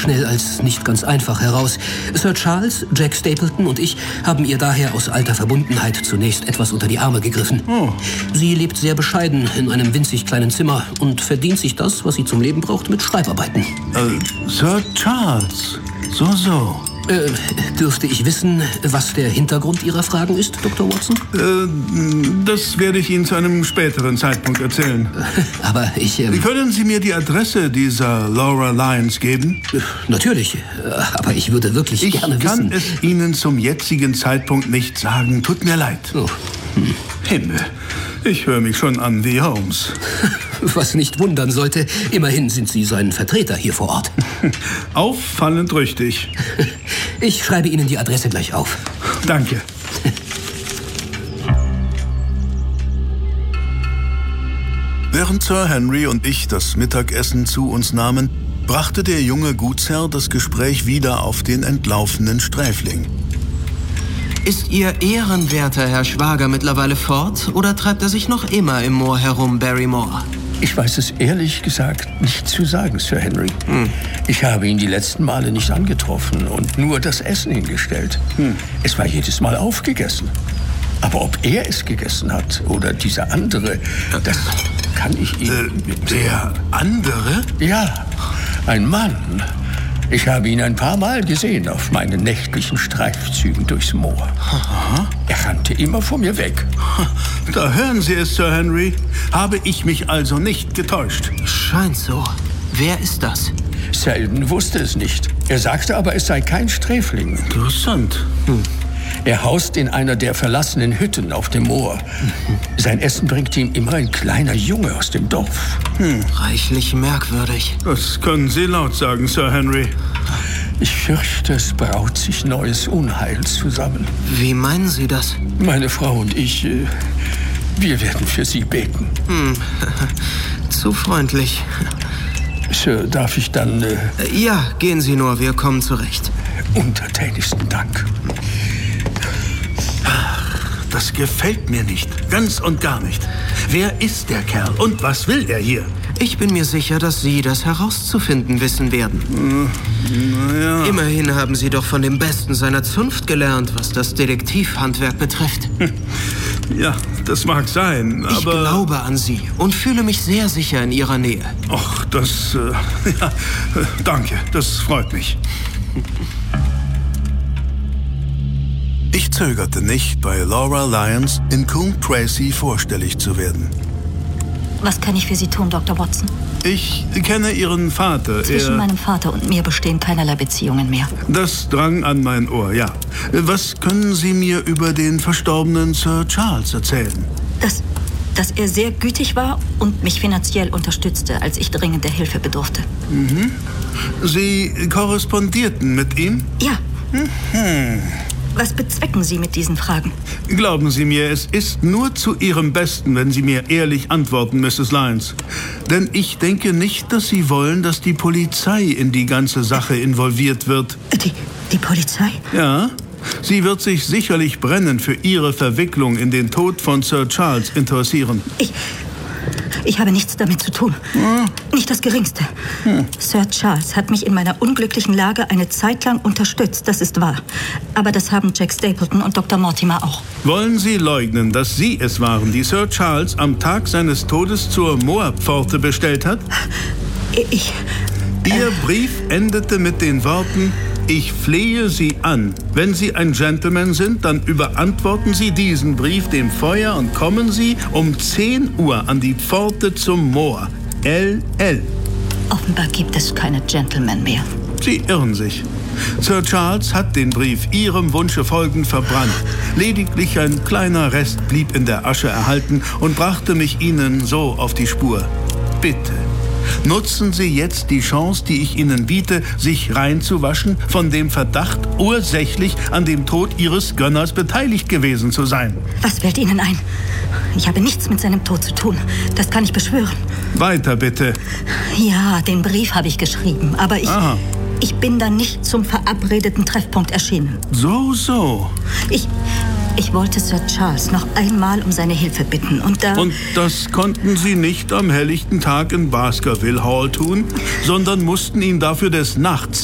schnell als nicht ganz einfach heraus. Sir Charles, Jack Stapleton und ich haben ihr daher aus alter Verbundenheit zunächst etwas unter die Arme gegriffen. Oh. Sie lebt sehr bescheiden in einem winzig kleinen Zimmer und verdient sich das, was sie zum Leben braucht, mit Schreibarbeiten. Sir Charles, so. Dürfte ich wissen, was der Hintergrund Ihrer Fragen ist, Dr. Watson? Das werde ich Ihnen zu einem späteren Zeitpunkt erzählen. Aber ich... Können Sie mir die Adresse dieser Laura Lyons geben? Natürlich, aber ich würde wirklich gerne wissen... Ich kann es Ihnen zum jetzigen Zeitpunkt nicht sagen. Tut mir leid. Oh. Himmel, ich höre mich schon an wie Holmes. Was nicht wundern sollte, immerhin sind Sie sein Vertreter hier vor Ort. Auffallend richtig. Ich schreibe Ihnen die Adresse gleich auf. Danke. Während Sir Henry und ich das Mittagessen zu uns nahmen, brachte der junge Gutsherr das Gespräch wieder auf den entlaufenen Sträfling. Ist Ihr ehrenwerter Herr Schwager mittlerweile fort oder treibt er sich noch immer im Moor herum, Barrymore? Ich weiß es ehrlich gesagt nicht zu sagen, Sir Henry. Ich habe ihn die letzten Male nicht angetroffen und nur das Essen hingestellt. Es war jedes Mal aufgegessen. Aber ob er es gegessen hat oder dieser andere, das kann ich Ihnen... Der andere? Ja, ein Mann. Ich habe ihn ein paar Mal gesehen auf meinen nächtlichen Streifzügen durchs Moor. Er rannte immer vor mir weg. Da hören Sie es, Sir Henry. Habe ich mich also nicht getäuscht? Scheint so. Wer ist das? Selden wusste es nicht. Er sagte aber, es sei kein Sträfling. Interessant. Er haust in einer der verlassenen Hütten auf dem Moor. Sein Essen bringt ihm immer ein kleiner Junge aus dem Dorf. Reichlich merkwürdig. Das können Sie laut sagen, Sir Henry. Ich fürchte, es braut sich neues Unheil zusammen. Wie meinen Sie das? Meine Frau und ich, wir werden für Sie beten. Zu freundlich. Sir, darf ich dann... Ja, gehen Sie nur, wir kommen zurecht. Untertänigsten Dank. Das gefällt mir nicht. Ganz und gar nicht. Wer ist der Kerl und was will er hier? Ich bin mir sicher, dass Sie das herauszufinden wissen werden. Naja. Immerhin haben Sie doch von dem Besten seiner Zunft gelernt, was das Detektivhandwerk betrifft. Ja, das mag sein, aber... Ich glaube an Sie und fühle mich sehr sicher in Ihrer Nähe. Ach, das... ja, danke, das freut mich. Ich zögerte nicht, bei Laura Lyons in Coombe Tracey vorstellig zu werden. Was kann ich für Sie tun, Dr. Watson? Ich kenne Ihren Vater. Zwischen meinem Vater und mir bestehen keinerlei Beziehungen mehr. Das drang an mein Ohr, ja. Was können Sie mir über den verstorbenen Sir Charles erzählen? Dass er sehr gütig war und mich finanziell unterstützte, als ich dringende Hilfe bedurfte. Sie korrespondierten mit ihm? Ja. Was bezwecken Sie mit diesen Fragen? Glauben Sie mir, es ist nur zu Ihrem Besten, wenn Sie mir ehrlich antworten, Mrs. Lyons. Denn ich denke nicht, dass Sie wollen, dass die Polizei in die ganze Sache involviert wird. Die Polizei? Ja. Sie wird sich sicherlich brennend für Ihre Verwicklung in den Tod von Sir Charles interessieren. Ich habe nichts damit zu tun. Nicht das Geringste. Sir Charles hat mich in meiner unglücklichen Lage eine Zeit lang unterstützt, das ist wahr. Aber das haben Jack Stapleton und Dr. Mortimer auch. Wollen Sie leugnen, dass Sie es waren, die Sir Charles am Tag seines Todes zur Moorpforte bestellt hat? Ihr Brief endete mit den Worten: Ich flehe Sie an. Wenn Sie ein Gentleman sind, dann überantworten Sie diesen Brief dem Feuer und kommen Sie um 10 Uhr an die Pforte zum Moor. LL. Offenbar gibt es keine Gentlemen mehr. Sie irren sich. Sir Charles hat den Brief Ihrem Wunsche folgend verbrannt. Lediglich ein kleiner Rest blieb in der Asche erhalten und brachte mich Ihnen so auf die Spur. Bitte, nutzen Sie jetzt die Chance, die ich Ihnen biete, sich reinzuwaschen von dem Verdacht, ursächlich an dem Tod Ihres Gönners beteiligt gewesen zu sein. Was fällt Ihnen ein? Ich habe nichts mit seinem Tod zu tun. Das kann ich beschwören. Weiter bitte. Ja, den Brief habe ich geschrieben, aber ich bin dann nicht zum verabredeten Treffpunkt erschienen. So. Ich wollte Sir Charles noch einmal um seine Hilfe bitten und das konnten Sie nicht am helllichten Tag in Baskerville Hall tun, sondern mussten ihn dafür des Nachts